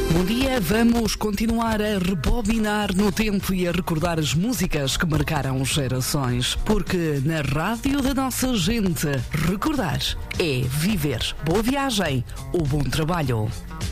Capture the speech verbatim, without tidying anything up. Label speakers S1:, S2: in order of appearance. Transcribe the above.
S1: Bom dia, vamos continuar a rebobinar no tempo e a recordar as músicas que marcaram gerações, porque na rádio da nossa gente, recordar é viver. Boa viagem, ou bom trabalho.